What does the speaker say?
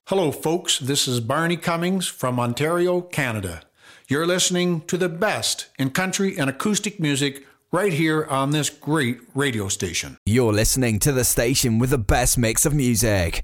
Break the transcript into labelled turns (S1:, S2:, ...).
S1: Hello, folks. This is Barney Cummings from Ontario, Canada. You're listening to the best in country and acoustic music right here on this great radio station.
S2: You're listening to the station with the best mix of music.